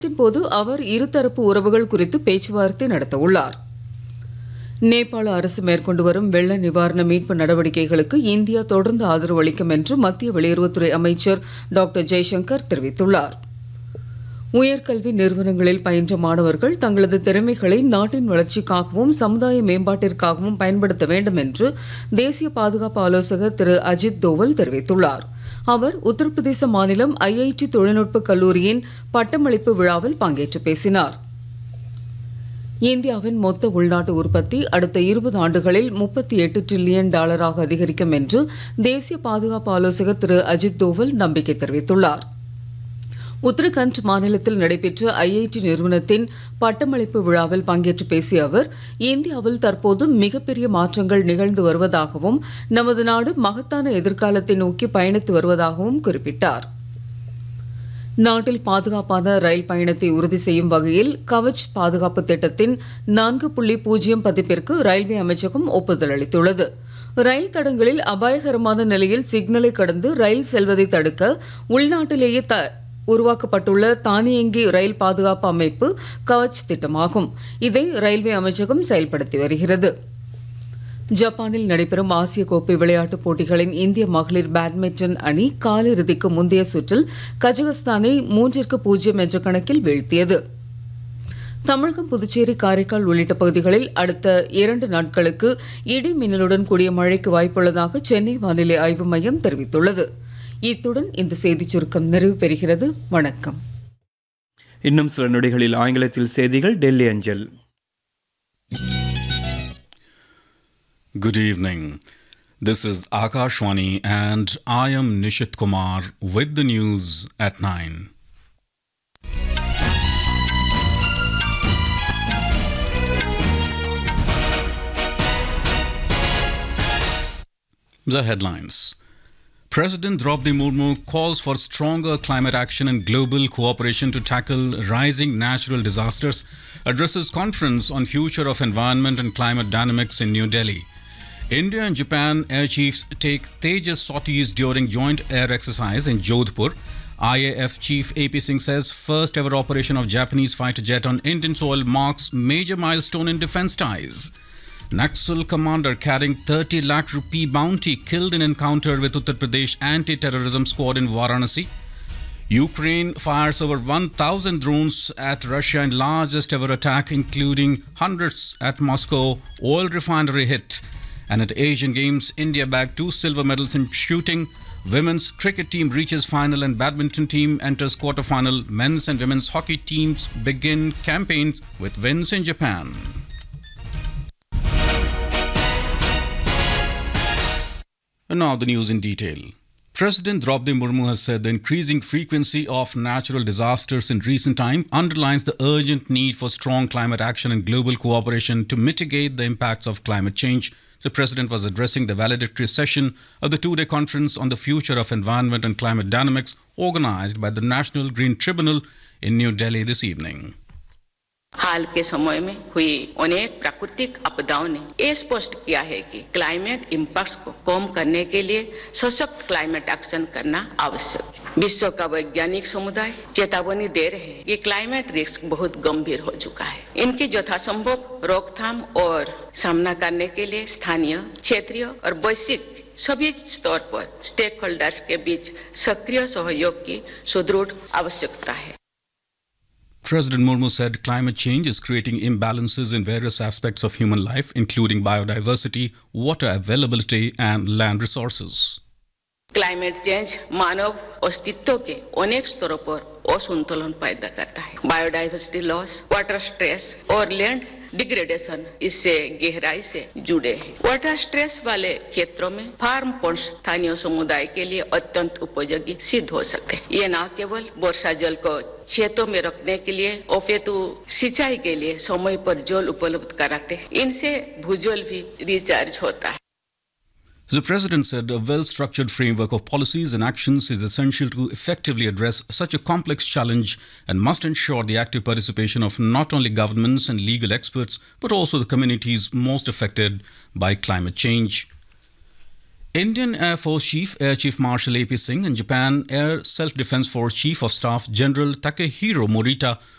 போது அவர் இருதரப்பு உறவுகள் குறித்து பேச்சுவார்த்தை நடத்தவுள்ளார். நேபாள அரசு மேற்கொண்டு வரும் வெள்ள நிவாரண மீட்பு நடவடிக்கைகளுக்கு இந்தியா தொடர்ந்து ஆதரவு அளிக்கும் என்று மத்திய வெளியுறவுத்துறை அமைச்சர் டாக்டர் ஜெய்சங்கர் தெரிவித்துள்ளார். உயர்கல்வி நிறுவனங்களில் பயின்ற மாணவர்கள் தங்களது திறமைகளை நாட்டின் வளர்ச்சிக்காகவும் சமுதாய மேம்பாட்டிற்காகவும் பயன்படுத்த வேண்டும் என்று தேசிய பாதுகாப்பு ஆலோசகர் திரு அஜித் தோவல் தெரிவித்துள்ளார். அவர் உத்தரப்பிரதேச மாநிலம் IIT தொழில்நுட்ப கல்லூரியின் பட்டமளிப்பு விழாவில் பங்கேற்று பேசினார். இந்தியாவின் மொத்த உள்நாட்டு உற்பத்தி அடுத்த 20 ஆண்டுகளில் $38 டிரில்லியன் அதிகரிக்கும் என்று தேசிய பாதுகாப்பு ஆலோசகர் திரு அஜித் தோவல் நம்பிக்கை தெரிவித்துள்ளார். உத்தரகண்ட் மாநிலத்தில் நடைபெற்ற IIT நிறுவனத்தின் பட்டமளிப்பு விழாவில் பங்கேற்று பேசிய அவர், இந்தியாவில் தற்போது மிகப்பெரிய மாற்றங்கள் நிகழ்ந்து வருவதாகவும் நமது நாடு மகத்தான எதிர்காலத்தை நோக்கி பயணித்து வருவதாகவும் குறிப்பிட்டார். நாட்டில் பாதுகாப்பான ரயில் பயணத்தை உறுதி செய்யும் வகையில் கவச் பாதுகாப்பு திட்டத்தின் 4.0 பதிப்பிற்கு ரயில்வே அமைச்சகம் ஒப்புதல் அளித்துள்ளது. ரயில் தடங்களில் அபாயகரமான நிலையில் சிக்னலை கடந்து ரயில் செல்வதை தடுக்க உள்நாட்டிலேயே உருவாக்கப்பட்டுள்ள தானியங்கி ரயில் பாதுகாப்பு அமைப்பு கவச் திட்டமாகும். இதை ரயில்வே அமைச்சகம் செயல்படுத்தி வருகிறது. ஜப்பானில் நடைபெறும் ஆசிய கோப்பை விளையாட்டுப் போட்டிகளின் இந்திய மகளிர் பேட்மிண்டன் அணி காலிறுதிக்கு முந்தைய சுற்றில் கஜகஸ்தானை 3-0 என்ற கணக்கில் வீழ்த்தியது. தமிழகம், புதுச்சேரி, காரைக்கால் உள்ளிட்ட பகுதிகளில் அடுத்த 2 நாட்களுக்கு இடி மின்னலுடன் கூடிய மழைக்கு வாய்ப்புள்ளதாக சென்னை வானிலை ஆய்வு மையம் தெரிவித்துள்ளது. இத்துடன் இந்த செய்திச் சுருக்கம் நிறைவு பெறுகிறது. வணக்கம். இன்னும் சில நொடிகளில் ஆங்கிலத்தில் செய்திகள் டெல்லி அஞ்சல். Good evening. This is Akashwani and I am Nishit Kumar with the news at 9. The headlines. President Draupadi Murmu calls for stronger climate action and global cooperation to tackle rising natural disasters, addresses conference on future of environment and climate dynamics in New Delhi. India and Japan air chiefs take Tejas sorties during joint air exercise in Jodhpur. IAF Chief AP Singh says first ever operation of Japanese fighter jet on Indian soil marks major milestone in defense ties. Naxal commander carrying 30 lakh rupee bounty killed in encounter with Uttar Pradesh anti-terrorism squad in Varanasi. Ukraine fires over 1,000 drones at Russia in largest ever attack, including hundreds at Moscow oil refinery hit. And at Asian Games, India bagged 2 silver medals in shooting. Women's cricket team reaches final and badminton team enters quarterfinal. Men's and women's hockey teams begin campaigns with wins in Japan. And now the news in detail. President Draupadi Murmu has said the increasing frequency of natural disasters in recent time underlines the urgent need for strong climate action and global cooperation to mitigate the impacts of climate change. The President was addressing the valedictory session of the 2-day conference on the future of environment and climate dynamics organized by the National Green Tribunal in New Delhi this evening. हाल के समय में हुई अनेक प्राकृतिक आपदाओं ने ये स्पष्ट किया है कि क्लाइमेट इम्पैक्ट्स को कम करने के लिए सशक्त क्लाइमेट एक्शन करना आवश्यक है। विश्व का वैज्ञानिक समुदाय चेतावनी दे रहे हैं कि क्लाइमेट रिस्क बहुत गंभीर हो चुका है। इनकी यथासंभव रोकथाम और सामना करने के लिए स्थानीय, क्षेत्रीय और वैश्विक सभी स्तर पर स्टेक होल्डर्स के बीच सक्रिय सहयोग की सुदृढ़ आवश्यकता है। President Murmu said climate change is creating imbalances in various aspects of human life, including biodiversity, water availability, and land resources. Climate change मानव अस्तित्व के अनेक स्तरों पर असंतुलन पैदा करता है। बायोडाइवर्सिटी लॉस, वाटर स्ट्रेस और लैंड डिग्रेडेशन इससे गहराई से जुड़े हैं। वाटर स्ट्रेस वाले क्षेत्रों में फार्म पंप स्थानीय समुदाय के लिए अत्यंत उपयोगी सिद्ध हो सकते हैं। ये न केवल वर्षा जल को खेतों में रखने के लिए अपितु सिंचाई के लिए समय पर जल उपलब्ध कराते हैं। इनसे भूजल भी रिचार्ज होता है। The President said a well-structured framework of policies and actions is essential to effectively address such a complex challenge and must ensure the active participation of not only governments and legal experts, but also the communities most affected by climate change. Indian Air Force Chief Air Chief Marshal A.P. Singh and Japan Air Self-Defense Force Chief of Staff General Takehiro Morita